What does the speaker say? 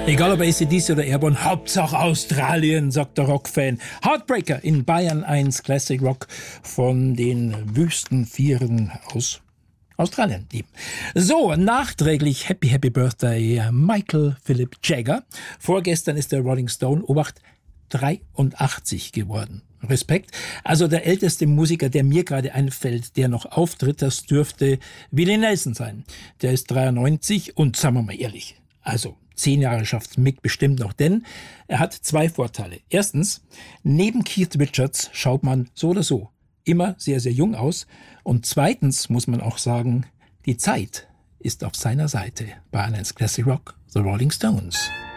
Egal ob AC/DC oder Airborne, Hauptsache Australien, sagt der Rockfan. Heartbreaker in Bayern 1 Classic Rock von den Wüstenvieren aus Australien eben. So, nachträglich Happy Birthday Michael Philip Jagger. Vorgestern ist der Rolling Stone, Obacht, 83 geworden. Respekt. Also der älteste Musiker, der mir gerade einfällt, der noch auftritt, das dürfte Willie Nelson sein. Der ist 93 und sagen wir mal ehrlich, also 10 Jahre schafft Mick bestimmt noch, denn er hat 2 Vorteile. Erstens, neben Keith Richards schaut man so oder so immer sehr, sehr jung aus. Und zweitens muss man auch sagen, die Zeit ist auf seiner Seite. Bei 1 Classic Rock, The Rolling Stones.